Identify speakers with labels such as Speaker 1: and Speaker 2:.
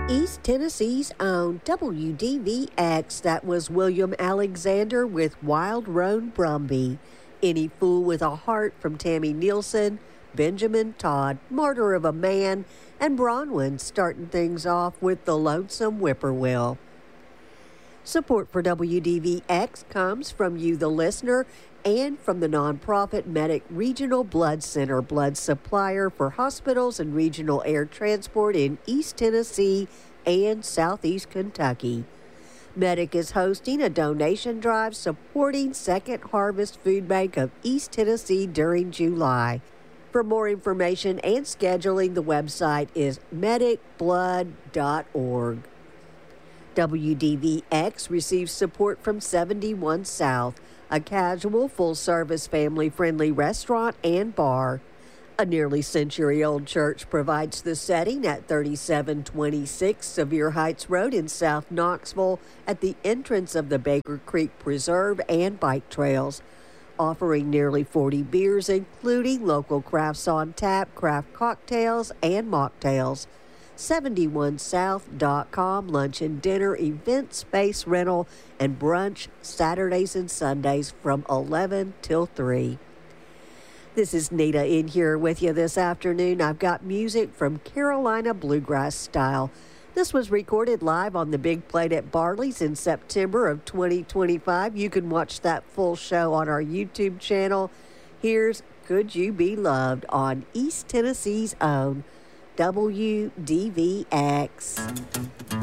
Speaker 1: East Tennessee's own WDVX. That was William Alexander with Wild Roan Brumby. Any Fool with a Heart from Tammy Nielsen, Benjamin Todd, Martyr of a Man, and Bronwyn starting things off with The Lonesome Whippoorwill. Support for WDVX comes from you, the listener, and from the nonprofit Medic Regional Blood Center, blood supplier for hospitals and regional air transport in East Tennessee and Southeast Kentucky. Medic is hosting a donation drive supporting Second Harvest Food Bank of East Tennessee during July. For more information and scheduling, the website is medicblood.org. WDVX receives support from 71 South, a casual, full-service, family-friendly restaurant and bar. A nearly century-old church provides the setting at 3726 Sevier Heights Road in South Knoxville at the entrance of the Baker Creek Preserve and bike trails, offering nearly 40 beers, including local crafts on tap, craft cocktails, and mocktails. 71south.com, lunch and dinner, event space rental, and brunch Saturdays and Sundays from 11 till 3. This is Nita in here with you this afternoon. I've got music from Carolina Bluegrass Style. This was recorded live on the Big Plate at Barley's in September of 2025. You can watch that full show on our YouTube channel. Here's Could You Be Loved on East Tennessee's own WDVX.